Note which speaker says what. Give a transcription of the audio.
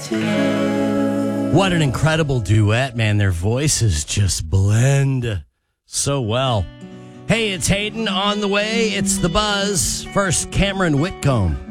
Speaker 1: What an incredible duet, man. Their voices just blend so well. Hey, it's Hayden on the way. It's The Buzz. First, Cameron Whitcomb.